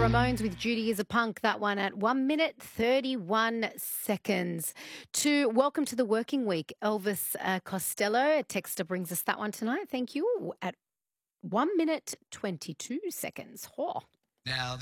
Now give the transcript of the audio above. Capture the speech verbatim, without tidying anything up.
Ramones with Judy is a Punk, that one at one minute thirty-one seconds. To welcome to the working week, Elvis uh, Costello, a texter brings us that one tonight. Thank you. At one minute twenty-two seconds. Oh. Now